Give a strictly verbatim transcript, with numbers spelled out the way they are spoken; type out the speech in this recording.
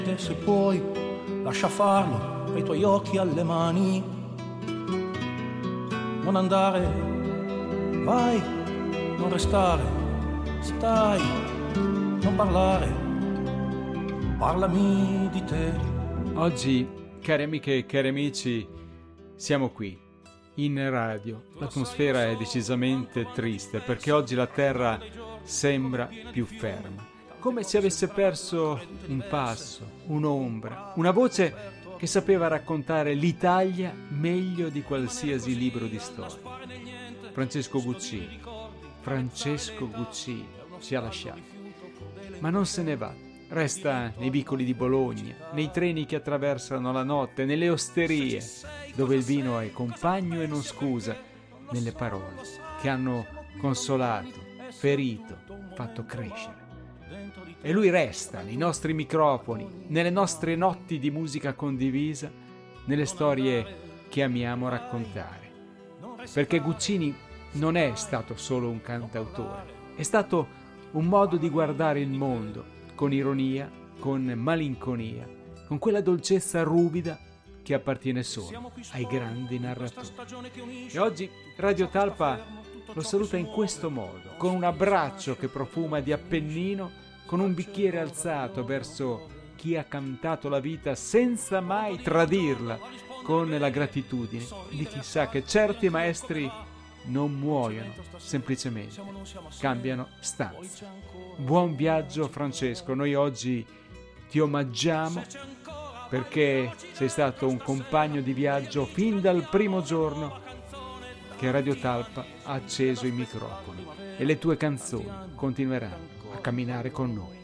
Se puoi, lascia farlo, ai tuoi occhi alle mani. Non andare, vai, non restare, stai, non parlare, parlami di te. Oggi, cari amiche e cari amici, siamo qui, in radio. L'atmosfera è decisamente triste perché oggi la Terra sembra più ferma, come se avesse perso un passo, un'ombra, una voce che sapeva raccontare l'Italia meglio di qualsiasi libro di storia. Francesco Guccini, Francesco Guccini ci ha lasciati, ma non se ne va, resta nei vicoli di Bologna, nei treni che attraversano la notte, nelle osterie, dove il vino è compagno e non scusa, nelle parole che hanno consolato, ferito, fatto crescere. E lui resta nei nostri microfoni, nelle nostre notti di musica condivisa, nelle storie che amiamo raccontare. Perché Guccini non è stato solo un cantautore, è stato un modo di guardare il mondo, con ironia, con malinconia, con quella dolcezza ruvida che appartiene solo ai grandi narratori. E oggi Radio Talpa lo saluta in questo modo, con un abbraccio che profuma di Appennino, con un bicchiere alzato verso chi ha cantato la vita senza mai tradirla, con la gratitudine di chi sa che certi maestri non muoiono, semplicemente cambiano stanza. Buon viaggio Francesco, noi oggi ti omaggiamo perché sei stato un compagno di viaggio fin dal primo giorno che Radio Talpa ha acceso i microfoni e le tue canzoni continueranno a camminare con noi.